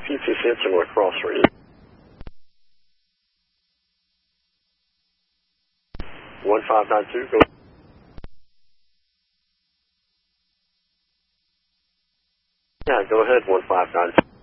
PC North Cross Radio. 1592, go. Yeah, go ahead, 1592.